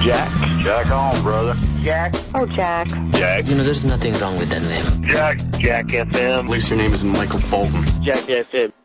Jack. Jack on, brother. Jack. Oh, Jack. Jack. You know, there's nothing wrong with that name. Jack. Jack FM. At least your name is Michael Bolton. Jack FM.